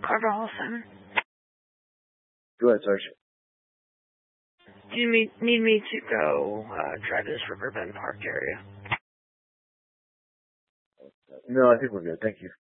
Carver Hall 7. Go ahead, Sarge. Do you need me to go drive this Riverbend Park area? No, I think we're good. Thank you.